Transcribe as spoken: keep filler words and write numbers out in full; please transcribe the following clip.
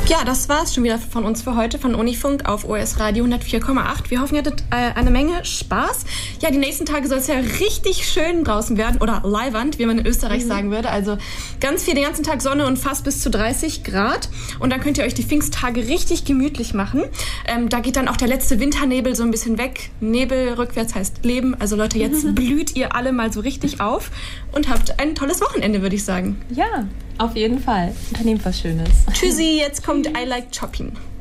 Ja, das war's schon wieder von uns für heute, von Unifunk auf O S Radio hundertvier Komma acht. Wir hoffen, ihr hattet äh, eine Menge Spaß. Ja, die nächsten Tage soll es ja richtig schön draußen werden, oder leiwand, wie man in Österreich mhm. sagen würde. Also ganz viel, den ganzen Tag Sonne und fast bis zu dreißig Grad. Und dann könnt ihr euch die Pfingsttage richtig gemütlich machen. Ähm, da geht dann auch der letzte Winternebel so ein bisschen weg. Nebel rückwärts heißt Leben. Also Leute, jetzt mhm. blüht ihr alle mal so richtig auf und habt ein tolles Wochenende, würde ich sagen. Ja, auf jeden Fall. Unternehmt was Schönes. Tschüssi, jetzt kommt I Like Chopping.